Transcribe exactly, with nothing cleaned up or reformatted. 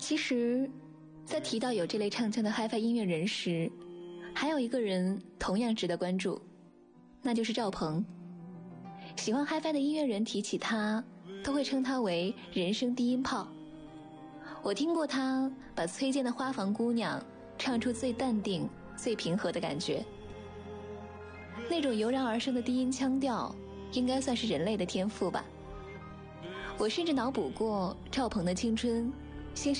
其实在提到有这类唱腔的 Hi-Fi 音乐人时，还有一个人同样值得关注，那就是赵鹏。喜欢 Hi-Fi 的音乐人提起他，都会称他为人声低音炮。我听过他把崔健的《花房姑娘》唱出最淡定最平和的感觉，那种油然而生的低音腔调应该算是人类的天赋吧。我甚至脑补过赵鹏的青春